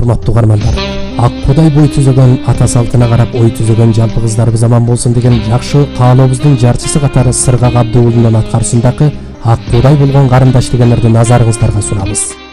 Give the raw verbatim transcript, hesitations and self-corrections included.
урматтуу угармандар, ак Кудай бой түзөгөн ата салтына карап ой түзөгөн жалпы кыздарыбыз аман болсун деген жакшы каалообуздун жарчысы катары Сыргак Абдуулунун аткарышындагы Ак Кудай болгон карындаш дегендерди назарыңыздарга сунабыз.